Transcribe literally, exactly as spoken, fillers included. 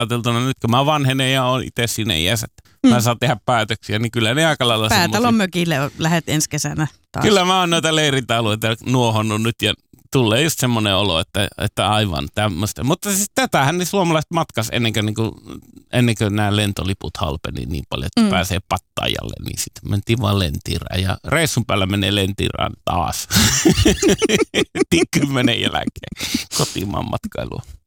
ajateltuna nyt, kun mä vanhenen ja oon itse siinä iässä, että mä saan tehdä päätöksiä, niin kyllä ne aika lailla semmoisia. Päätalon mökille lähdet ensi kesänä taas. Kyllä mä oon noita leirintäalueita nuohonnut nyt ja tulee just semmoinen olo, että, että aivan tämmöistä. Mutta siis tätähän niin suomalaiset matkas ennen kuin, niin kuin, ennen kuin nämä lentoliput halpeni niin paljon, että mm. pääsee Pattajalle, niin sitten mentiin vaan Lentiraan. Ja reissun päällä menee Lentiraan taas. Kymmenen jälkeen kotimaan matkailuun.